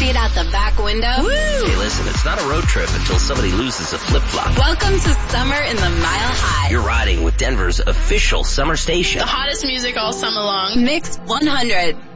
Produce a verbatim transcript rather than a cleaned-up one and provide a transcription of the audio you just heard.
feet out the back window. Woo! Hey, listen, it's not a road trip until somebody loses a flip-flop. Welcome to Summer in the Mile High. You're riding with Denver's official summer station. The hottest music all summer long. Mix one hundred.